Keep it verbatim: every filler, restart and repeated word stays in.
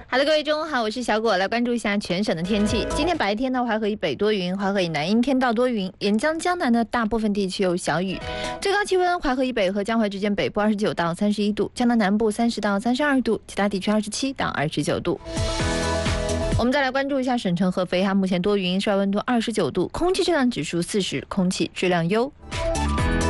好的，各位中午好，我是小果，来关注一下全省的天气。今天白天呢，淮河以北多云，淮河以南阴天到多云，沿江江南的大部分地区有小雨。最高气温，淮河以北和江淮之间北部二十九到三十一度，江南南部三十到三十二度，其他地区二十七到二十九度。我们再来关注一下省城合肥，它目前多云，室外温度二十九度，空气质量指数四十，空气质量优。